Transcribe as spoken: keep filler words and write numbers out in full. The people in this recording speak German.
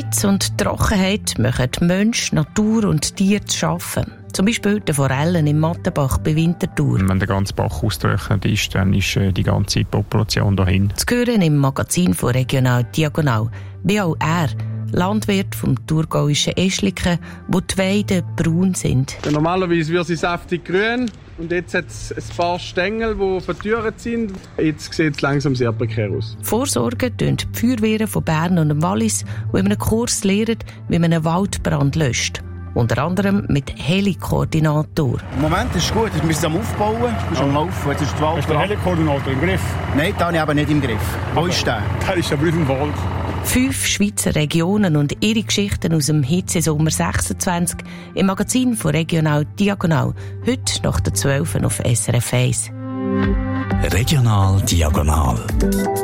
Hitze und Trockenheit machen Mensch, Natur und Tier zu schaffen. Zum Beispiel die Forellen im Mattenbach bei Winterthur. Wenn der ganze Bach ausgetrocknet ist, dann ist die ganze Population dahin. Zu hören im Magazin von Regional Diagonal. Wie auch er, Landwirt vom thurgauischen Eschliken, wo die Weiden braun sind. Ja, normalerweise wird sie saftig grün und jetzt hat es ein paar Stängel, die vertürt sind. Jetzt sieht es langsam sehr prekär aus. Vorsorgen tun die Feuerwehren von Bern und dem Wallis, die in einem Kurs lernen, wie man einen Waldbrand löscht. Unter anderem mit Heli-Koordinator. Im Moment ist es gut, wir sind am Aufbauen, wir sind am Laufen. Jetzt ist die Wald. Hast du den Heli-Koordinator im Griff? Nein, den habe ich aber nicht im Griff. Wo aber ist der? Der ist aber im Wald. Fünf Schweizer Regionen und ihre Geschichten aus dem Hitzesommer sechsundzwanzig im Magazin von Regional Diagonal. Heute nach der zwölf auf S R F eins. Regional Diagonal.